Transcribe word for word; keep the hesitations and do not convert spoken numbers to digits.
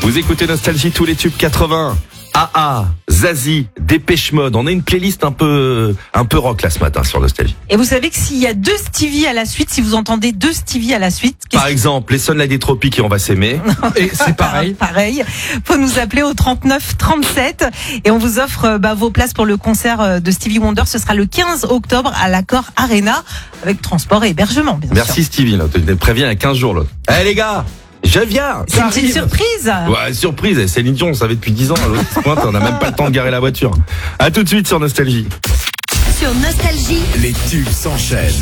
Vous écoutez Nostalgie, tous les tubes quatre-vingts. A A, Zazie, Dépêche Mode. On a une playlist un peu, un peu rock là ce matin sur Nostalgie. Et vous savez que s'il y a deux Stevie à la suite, si vous entendez deux Stevie à la suite, par exemple, les Sunlight des Tropiques et On va s'aimer. Et c'est pareil. Pareil. Faut nous appeler au trente-neuf trente-sept et on vous offre bah, vos places pour le concert de Stevie Wonder. Ce sera le quinze octobre à l'Accor Arena avec transport et hébergement. Bien Merci sûr. Stevie, là. Tu te préviens il y a quinze jours là. Eh hey, les gars, je viens. C'est une petite surprise. Ouais, surprise. Céline Dion, on savait depuis dix ans. À l'autre pointe, on n'a même pas le temps de garer la voiture. À tout de suite sur Nostalgie. Sur Nostalgie, les tubes s'enchaînent.